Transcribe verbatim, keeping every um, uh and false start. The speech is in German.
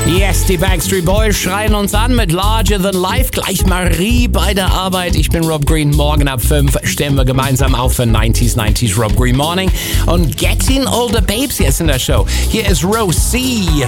Yes, die Backstreet Boys schreien uns an mit Larger Than Life. Gleich Marie bei der Arbeit. Ich bin Rob Green. Morgen ab fünf stehen wir gemeinsam auf für neunziger neunzig Rob Green Morning. Und Getting Older Babes jetzt in der Show. Hier ist Rose C.